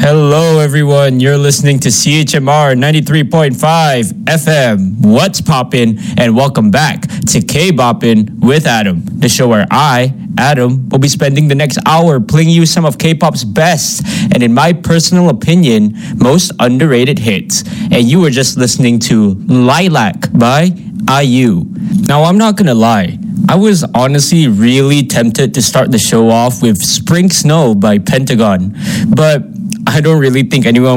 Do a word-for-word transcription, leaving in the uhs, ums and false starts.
Hello, everyone. You're listening to C H M R ninety-three point five F M. What's poppin'? And welcome back to K-Boppin' with Adam, the show where I, Adam, will be spending the next hour playing you some of K-pop's best and, in my personal opinion, most underrated hits. And you were just listening to Lilac by I U. Now, I'm not gonna lie. I was honestly really tempted to start the show off with Spring Snow by Pentagon, but I don't really think anyone